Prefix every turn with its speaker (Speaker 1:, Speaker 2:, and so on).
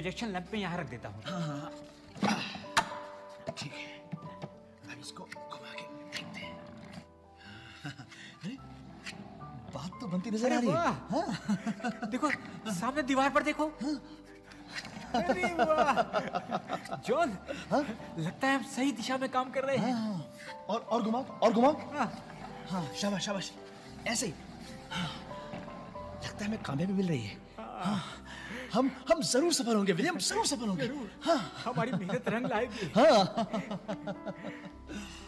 Speaker 1: Projection lamp में यहाँ रख देता हूँ।
Speaker 2: ठीक है, अब इसको घुमा के देखते हैं। अरे, बात तो बनती नजर आ रही है। हाँ?
Speaker 1: देखो सामने दीवार पर देखो। अरे वाह जॉन, लगता है हम सही दिशा में काम कर रहे हैं।
Speaker 2: और घुमाओ। हाँ, शाबाश शाबाश, ऐसे ही। हाँ, लगता है हमें कामयाबी मिल रही है। हाँ, हम जरूर सफल होंगे विलियम, जरूर सफल होंगे। हाँ,
Speaker 1: हमारी मेहनत रंग लाएगी।
Speaker 2: हाँ।